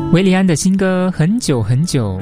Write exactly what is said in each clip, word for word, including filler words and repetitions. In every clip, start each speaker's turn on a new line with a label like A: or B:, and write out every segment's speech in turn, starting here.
A: 维里安的新歌很久很久，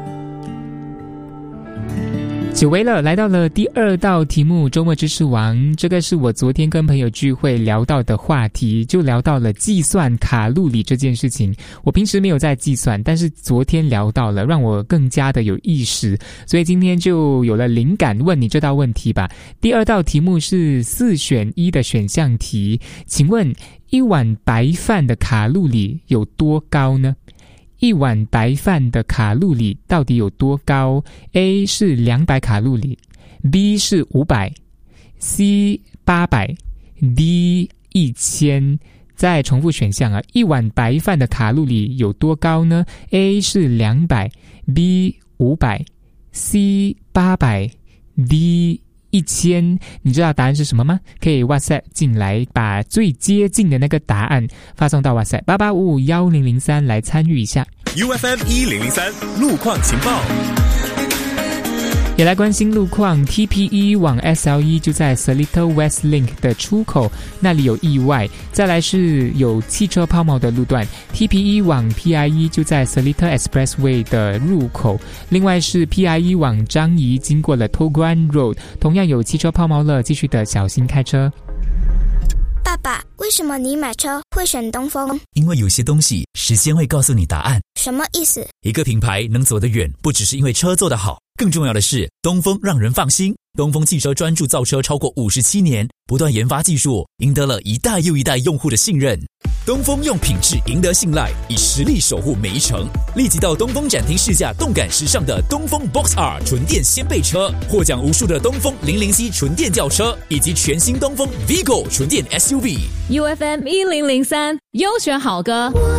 A: 久违了，来到了第二道题目，周末知识王。这个是我昨天跟朋友聚会聊到的话题，就聊到了计算卡路里这件事情。我平时没有在计算，但是昨天聊到了，让我更加的有意识，所以今天就有了灵感，问你这道问题吧。第二道题目是四选一的选项题，请问一碗白饭的卡路里有多高呢？一碗白饭的卡路里到底有多高？ A 是两百卡路里， B 是五百， C 八百， D 一千。再重复选项啊，一碗白饭的卡路里有多高呢？ A 是两百， B 五百， C 八百， D一千。你知道答案是什么吗？可以 WhatsApp 进来，把最接近的那个答案发送到 WhatsApp 八八五五一零零三来参与一下。
B: U F M 一零零三路况情报，
A: 也来关心路况。 T P E 往 S L E 就在 Seletar West Link 的出口，那里有意外。再来是有汽车抛锚的路段， T P E 往 P I E 就在 Seletar Expressway 的入口。另外是 P I E 往樟宜经过了 Toguan Road， 同样有汽车抛锚了，继续的小心开车。
C: 爸爸，为什么你买车会选东风？
D: 因为有些东西时间会告诉你答案。
C: 什么意思？
D: 一个品牌能走得远，不只是因为车做得好，更重要的是东风让人放心。东风汽车专注造车超过五十七年，不断研发技术，赢得了一代又一代用户的信任。东风用品质赢得信赖，以实力守护每一程。立即到东风展厅试驾动感时尚的东风 Box R 纯电掀背车，获奖无数的东风零零 C 纯电轿车，以及全新东风 Vigo 纯电 S U V。
E: U F M 一零零三优选好歌。